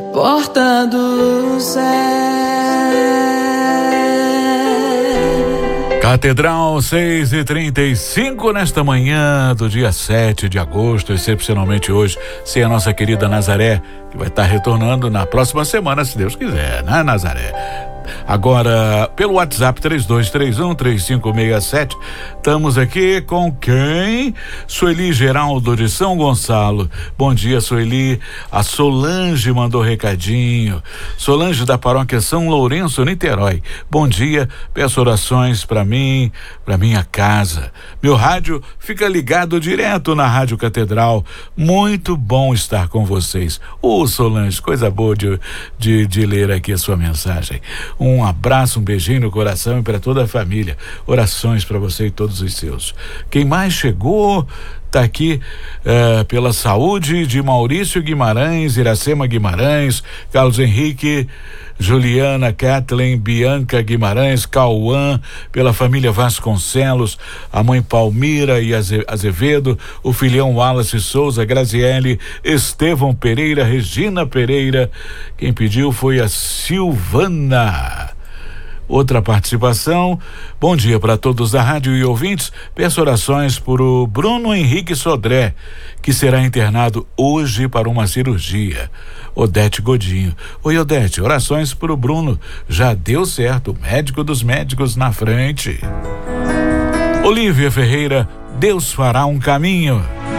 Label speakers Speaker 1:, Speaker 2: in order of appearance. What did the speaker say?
Speaker 1: porta do céu.
Speaker 2: Catedral 6h35 nesta manhã do dia 7 de agosto, excepcionalmente hoje, sem a nossa querida Nazaré, que vai estar retornando na próxima semana, se Deus quiser, né, Nazaré? Agora, pelo WhatsApp 3231-3567, estamos aqui com quem? Sueli Geraldo de São Gonçalo. Bom dia, Sueli. A Solange mandou recadinho. Solange da paróquia São Lourenço, Niterói. Bom dia, peço orações para mim, para minha casa. Meu rádio fica ligado direto na Rádio Catedral. Muito bom estar com vocês. Solange, coisa boa de ler aqui a sua mensagem. Um abraço, um beijinho no coração e para toda a família. Orações para você e todos os seus. Quem mais chegou? Tá aqui pela saúde de Maurício Guimarães, Iracema Guimarães, Carlos Henrique, Juliana, Kathleen, Bianca Guimarães, Cauã, pela família Vasconcelos, a mãe Palmira e Azevedo, o filhão Wallace Souza, Graziele, Estevão Pereira, Regina Pereira. Quem pediu foi a Silvana. Outra participação. Bom dia para todos da rádio e ouvintes. Peço orações por o Bruno Henrique Sodré, que será internado hoje para uma cirurgia. Odete Godinho. Oi, Odete, orações por o Bruno. Já deu certo, o médico dos médicos na frente. Olívia Ferreira, Deus fará um caminho.